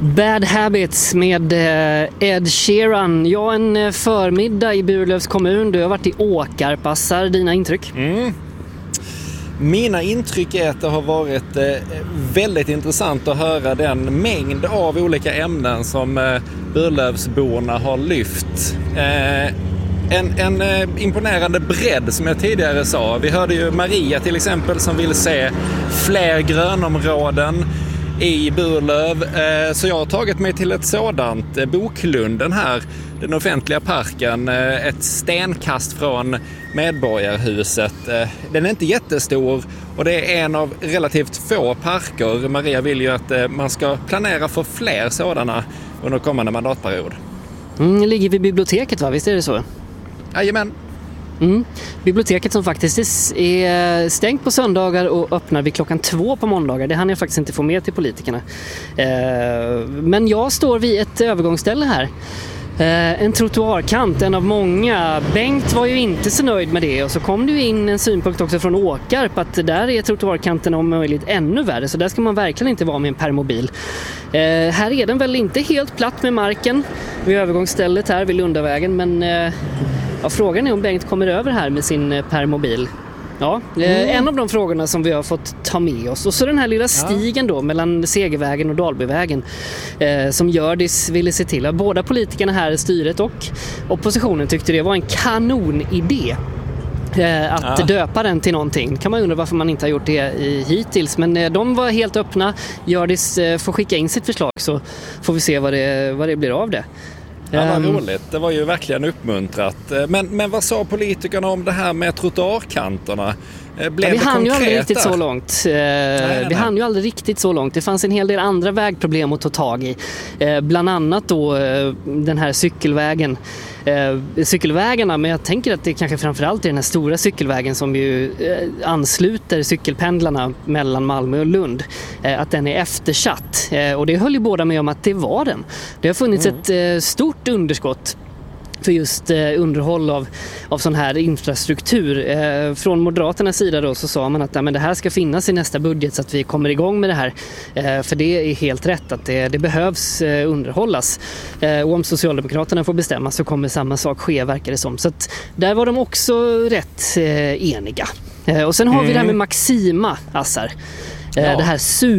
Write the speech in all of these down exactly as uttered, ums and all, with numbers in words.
Bad Habits med Ed Sheeran. Ja, en förmiddag i Burlövs kommun. Du har varit i Åkarpassar. Dina intryck? Mm. Mina intryck är att det har varit väldigt intressant att höra den mängd av olika ämnen som Burlövsborna har lyft. En, en imponerande bredd som jag tidigare sa. Vi hörde ju Maria till exempel som vill se fler grönområden i Burlöv. Så jag har tagit mig till ett sådant, Boklunden här, den offentliga parken, ett stenkast från Medborgarhuset. Den är inte jättestor och det är en av relativt få parker. Maria vill ju att man ska planera för fler sådana under kommande mandatperiod. Mm, det ligger vid biblioteket, va? Visst är det så? Jajamän. Mm. Biblioteket som faktiskt är stängt på söndagar och öppnar vid klockan två på måndagar. Det hann jag faktiskt inte få med till politikerna. Men jag står vid ett övergångsställe här. En trottoarkant, en av många. Bengt var ju inte så nöjd med det och så kom det ju in en synpunkt också från Åkarp att där är trottoarkanten om möjligt ännu värre, så där ska man verkligen inte vara med en permobil. Eh, här är den väl inte helt platt med marken vid övergångsstället här vid Lundavägen, men eh, ja, frågan är om Bengt kommer över här med sin permobil. Ja, mm. En av de frågorna som vi har fått ta med oss. Och så den här lilla stigen då mellan Segervägen och Dalbyvägen eh, som Gördis ville se till. Båda politikerna här i styret och oppositionen tyckte det var en kanonidé. Eh, att ja. döpa den till någonting. Kan man undra varför man inte har gjort det i, hittills. Men eh, de var helt öppna. Gördis eh, får skicka in sitt förslag så får vi se vad det, vad det blir av det. Ja, vad roligt. Det var ju verkligen uppmuntrat. Men, men vad sa politikerna om det här med trottoarkanterna? Blev ja, vi det hann ju aldrig där? riktigt så långt. Nej, nej, nej. Vi hann ju aldrig riktigt så långt. Det fanns en hel del andra vägproblem att ta tag i. Bland annat då den här cykelvägen. Cykelvägarna, men jag tänker att det kanske framförallt är den här stora cykelvägen som ju ansluter cykelpendlarna mellan Malmö och Lund. Att den är eftersatt. Och det höll ju båda med om att det var den. Det har funnits mm. ett stort underskott för just eh, underhåll av, av sån här infrastruktur. Eh, från Moderaternas sida då så sa man att ja, men det här ska finnas i nästa budget så att vi kommer igång med det här. Eh, för det är helt rätt att det, det behövs eh, underhållas. Eh, och om Socialdemokraterna får bestämma så kommer samma sak ske, verkar det som. Så att där var de också rätt eh, eniga. Eh, och sen har mm. vi det här med Maxima, Assar. Ja. Det här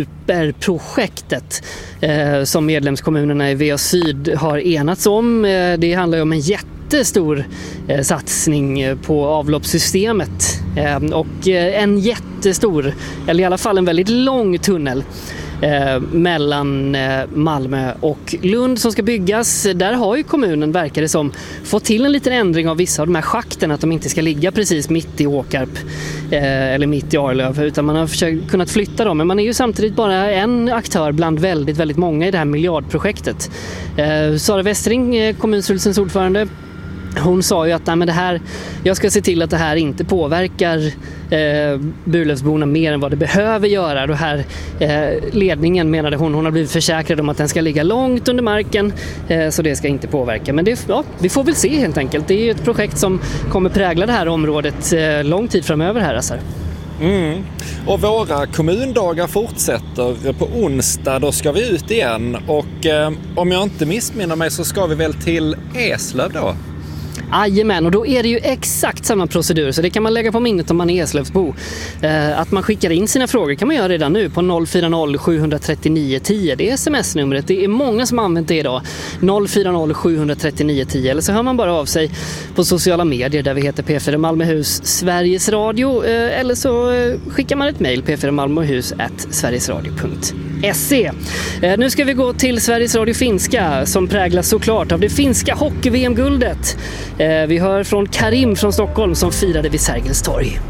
superprojektet eh, som medlemskommunerna i V A Syd har enats om. Eh, det handlar ju om en jättestor eh, satsning på avloppssystemet eh, och eh, en jättestor, eller i alla fall en väldigt lång tunnel Eh, mellan eh, Malmö och Lund som ska byggas. Där har ju kommunen, verkar det som, fått till en liten ändring av vissa av de här schakten, att de inte ska ligga precis mitt i Åkarp eh, eller mitt i Arlöv, utan man har försökt kunnat flytta dem. Men man är ju samtidigt bara en aktör bland väldigt, väldigt många i det här miljardprojektet. Eh, Sara Westring, eh, kommunstyrelsens ordförande, hon sa ju att nej, men det här, jag ska se till att det här inte påverkar eh, Burlövsborna mer än vad det behöver göra. Det här eh, ledningen, menade hon, hon har blivit försäkrad om att den ska ligga långt under marken, eh, så det ska inte påverka. Men det, ja, vi får väl se helt enkelt. Det är ju ett projekt som kommer prägla det här området eh, lång tid framöver här, Assar. Mm. Och våra kommundagar fortsätter på onsdag, då ska vi ut igen. Och eh, om jag inte missminner mig så ska vi väl till Eslöv då? Jajamän, och då är det ju exakt samma procedur, så det kan man lägga på minnet om man är Eslövsbo. Eh, att man skickar in sina frågor kan man göra redan nu på noll fyra noll sju tre nio ett noll. Det är sms-numret, det är många som har använt det idag. noll fyra noll sju tre nio ett noll, eller så hör man bara av sig på sociala medier där vi heter P fyra Malmöhus Sveriges Radio, eh, eller så eh, skickar man ett mejl p fyra malmöhus at sverigesradio punkt se. Eh, nu ska vi gå till Sveriges Radio Finska som präglas såklart av det finska hockey-V M-guldet. Eh, vi hör från Karim från Stockholm som firade vid Sergels torg.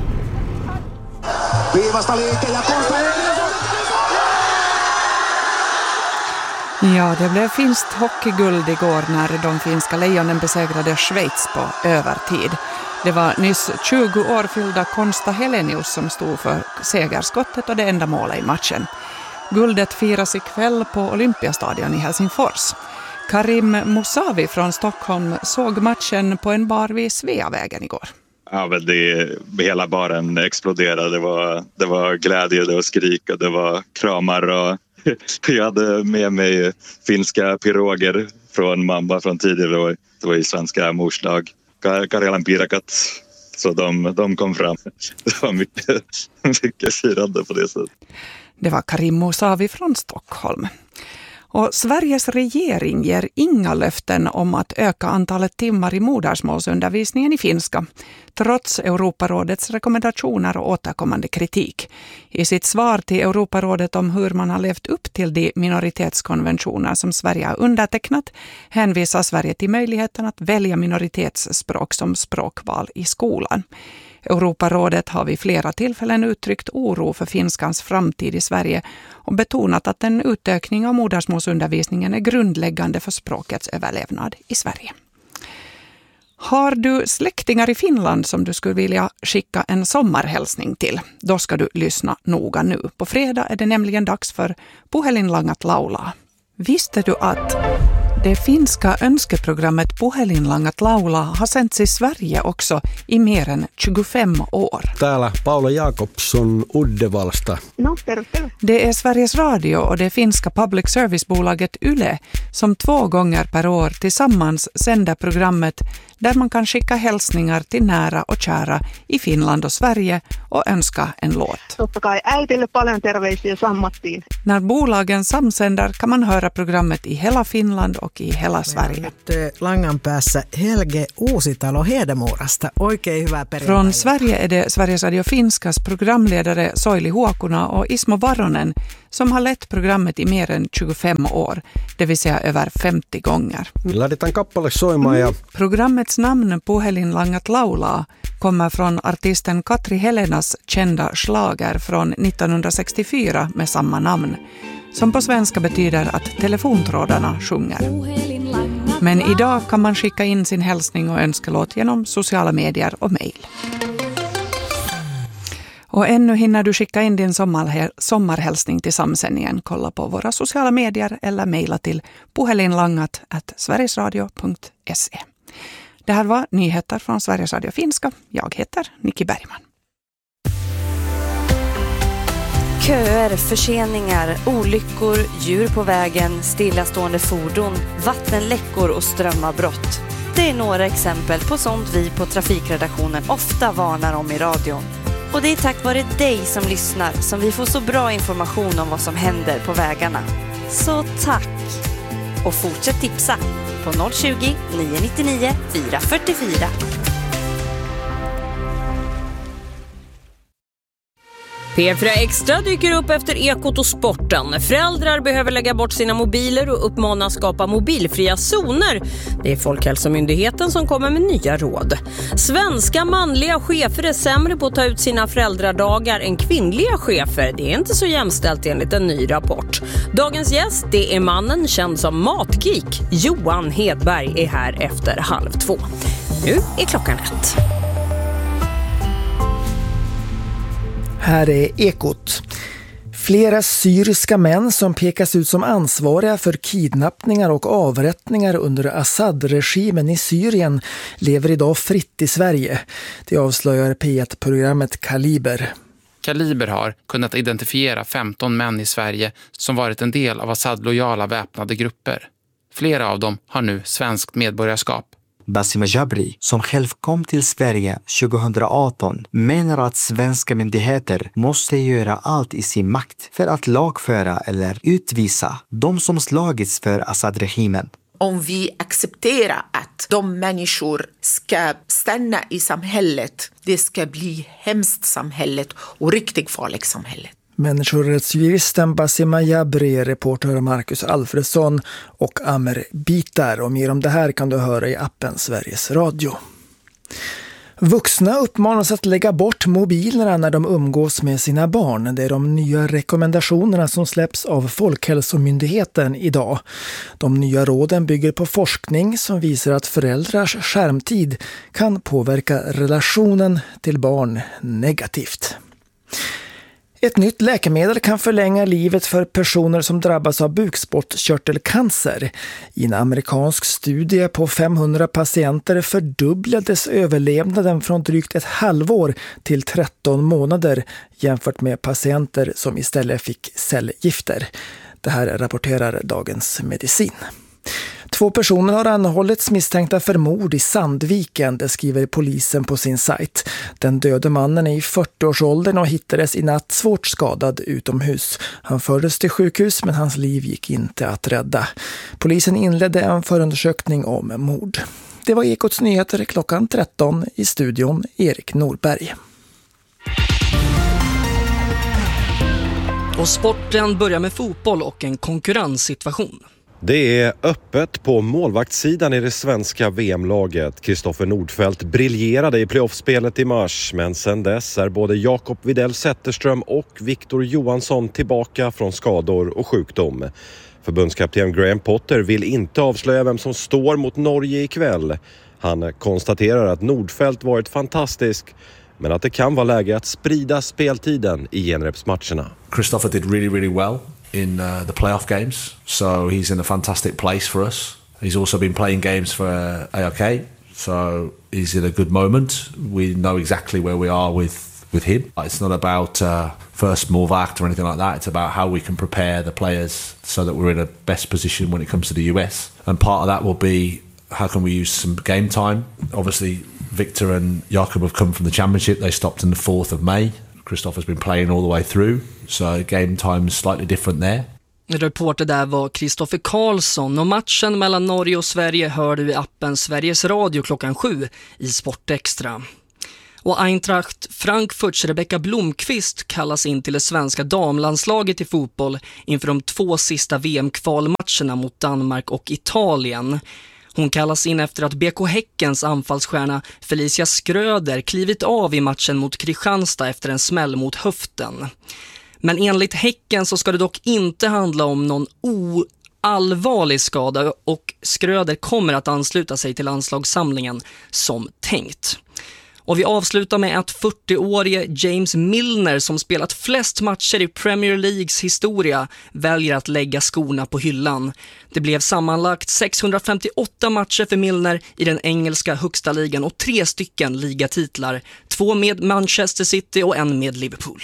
Ja, det blev finskt hockeyguld igår när de finska lejonen besegrade Schweiz på övertid. Det var nyss tjugo år fyllda Konsta Helenius som stod för segerskottet och det enda målet i matchen. Guldet firas ikväll på Olympiastadion i Helsingfors. Karim Musavi från Stockholm såg matchen på en bar vid Sveavägen igår. Ja, men det, hela baren exploderade. Det var, det var glädje, det var skrik och det var kramar och Jag hade med mig finska piroger från mamma från tidigare år. Det var i svenska morsdag. Karjalan pirakat. Så de, de kom fram. Det var mycket, mycket firande på det sättet. Det var Karim Mousavi från Stockholm. Och Sveriges regering ger inga löften om att öka antalet timmar i modersmålsundervisningen i finska, trots Europarådets rekommendationer och återkommande kritik. I sitt svar till Europarådet om hur man har levt upp till de minoritetskonventioner som Sverige har undertecknat hänvisar Sverige till möjligheten att välja minoritetsspråk som språkval i skolan. Europarådet har vid flera tillfällen uttryckt oro för finskans framtid i Sverige och betonat att en utökning av modersmålsundervisningen är grundläggande för språkets överlevnad i Sverige. Har du släktingar i Finland som du skulle vilja skicka en sommarhälsning till? Då ska du lyssna noga nu. På fredag är det nämligen dags för Puhelinlangat laulaa. Visste du att det finska önskeprogrammet Puhelinlangat laulaa har sänts i Sverige också i mer än tjugofem år? Täällä Paula Jakobsson Uddevallsta. No, terve, terve. Det är Sveriges Radio och det finska public service-bolaget Yle som två gånger per år tillsammans sänder programmet där man kan skicka hälsningar till nära och kära i Finland och Sverige och önska en låt. Totta kai äitille paljon terveisiä sammattiin. När bolagen samsänder kan man höra programmet i hela Finland och i hela Sverige. Nyt langan päässä Helge Uusitalo Hedemorasta. Oikein hyvää perjantai. Från Sverige är det Sveriges Radio Finskas programledare Soili Huokuna och Ismo Varonen som har lett programmet i mer än tjugofem år, det vill säga över femtio gånger. Laitetaan kappale soimaan ja... Programmets namn Puhelinlangat laulaa kommer från artisten Katri Helenas kända schlager från nittonhundrasextiofyra med samma namn, som på svenska betyder att telefontrådarna sjunger. Men idag kan man skicka in sin hälsning och önskelåt genom sociala medier och mejl. Och ännu hinner du skicka in din sommar- sommarhälsning till samsändningen. Kolla på våra sociala medier eller mejla till puhelinlangat at sverigesradio punkt se. Det här var nyheter från Sveriges Radio Finska. Jag heter Nikki Bergman. Köer, förseningar, olyckor, djur på vägen, stillastående fordon, vattenläckor och strömavbrott. Det är några exempel på sånt vi på trafikredaktionen ofta varnar om i radion. Och det är tack vare dig som lyssnar som vi får så bra information om vad som händer på vägarna. Så tack! Och fortsätt tipsa på noll tjugo, nio nittionio, fyra fyrtiofyra. P fyra Extra dyker upp efter Ekot och sporten. Föräldrar behöver lägga bort sina mobiler och uppmanas skapa mobilfria zoner. Det är Folkhälsomyndigheten som kommer med nya råd. Svenska manliga chefer är sämre på att ta ut sina föräldradagar än kvinnliga chefer. Det är inte så jämställt enligt en ny rapport. Dagens gäst, det är mannen känd som Matgeek. Johan Hedberg är här efter halv två. Nu är klockan ett. Här är Ekot. Flera syriska män som pekas ut som ansvariga för kidnappningar och avrättningar under Assad-regimen i Syrien lever idag fritt i Sverige. Det avslöjar P ett-programmet Kaliber. Kaliber har kunnat identifiera femton män i Sverige som varit en del av Assad-lojala väpnade grupper. Flera av dem har nu svenskt medborgarskap. Bassima Jabri, som själv kom till Sverige tjugoarton, menar att svenska myndigheter måste göra allt i sin makt för att lagföra eller utvisa de som slagits för Assad-regimen. Om vi accepterar att de människor ska stanna i samhället, det ska bli hemskt samhället och riktigt farligt samhället. Människorättsjuristen Bassima Jabri, reporter Marcus Alfredsson och Amer Bitar. Och mer om det här kan du höra i appen Sveriges Radio. Vuxna uppmanas att lägga bort mobilerna när de umgås med sina barn. Det är de nya rekommendationerna som släpps av Folkhälsomyndigheten idag. De nya råden bygger på forskning som visar att föräldrars skärmtid kan påverka relationen till barn negativt. Ett nytt läkemedel kan förlänga livet för personer som drabbas av bukspottkörtelcancer. I en amerikansk studie på femhundra patienter fördubblades överlevnaden från drygt ett halvår till tretton månader jämfört med patienter som istället fick cellgifter. Det här rapporterar Dagens Medicin. Två personer har anhållits misstänkta för mord i Sandviken, det skriver polisen på sin sajt. Den döde mannen är i fyrtioårsåldern och hittades i natt svårt skadad utomhus. Han fördes till sjukhus men hans liv gick inte att rädda. Polisen inledde en förundersökning om mord. Det var Ekots nyheter klockan tretton, i studion Erik Norberg. Och sporten börjar med fotboll och en konkurrenssituation. Det är öppet på målvaktssidan i det svenska V M-laget. Kristoffer Nordfeldt briljerade i playoffspelet i mars, men sedan dess är både Jakob Widell Zetterström och Victor Johansson tillbaka från skador och sjukdom. Förbundskapten Graham Potter vill inte avslöja vem som står mot Norge ikväll. Han konstaterar att Nordfeldt varit fantastisk, men att det kan vara läge att sprida speltiden i genrepsmatcherna. Kristoffer did really, really well in uh, the playoff games, so he's in a fantastic place for us. He's also been playing games for uh, A R K, so he's in a good moment. We know exactly where we are with, with him. It's not about uh, first move act or anything like that. It's about how we can prepare the players so that we're in a best position when it comes to the U S. And part of that will be how can we use some game time. Obviously, Victor and Jakob have come from the championship. They stopped on the fourth of May. Kristoffer's been playing all the way through, so game time is slightly different there. Reporter där var Kristoffer Karlsson och matchen mellan Norge och Sverige hörde vi i appen Sveriges Radio klockan sju i Sportextra. Och Eintracht Frankfurts Rebecka Blomqvist kallas in till det svenska damlandslaget i fotboll inför de två sista V M-kvalmatcherna mot Danmark och Italien. Hon kallas in efter att B K Häckens anfallsstjärna Felicia Skröder klivit av i matchen mot Kristianstad efter en smäll mot höften. Men enligt Häcken så ska det dock inte handla om någon oallvarlig skada och Skröder kommer att ansluta sig till landslagssamlingen som tänkt. Och vi avslutar med att fyrtioårige James Milner som spelat flest matcher i Premier Leagues historia väljer att lägga skorna på hyllan. Det blev sammanlagt sexhundrafemtioåtta matcher för Milner i den engelska högsta ligan och tre stycken ligatitlar. Två med Manchester City och en med Liverpool.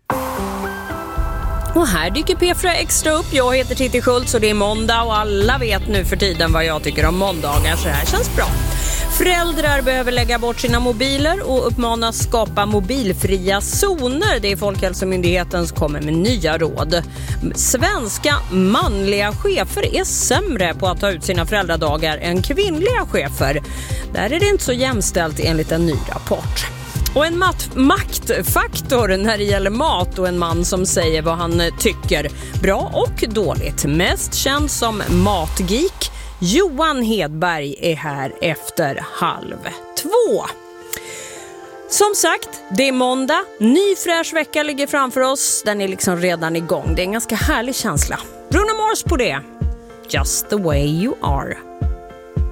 Och här dyker P fyra Extra upp. Jag heter Titti Schultz och det är måndag och alla vet nu för tiden vad jag tycker om måndagar, så det här känns bra. Föräldrar behöver lägga bort sina mobiler och uppmanas skapa mobilfria zoner. Det är Folkhälsomyndigheten som kommer med nya råd. Svenska manliga chefer är sämre på att ta ut sina föräldradagar än kvinnliga chefer. Där är det inte så jämställt enligt en ny rapport. Och en mat- maktfaktor när det gäller mat och en man som säger vad han tycker. Bra och dåligt. Mest känd som matgeek. Johan Hedberg är här efter halv två. Som sagt, det är måndag. Ny fräsch vecka ligger framför oss. Den är liksom redan igång. Det är en ganska härlig känsla. Bruno Mars på det. Just the way you are.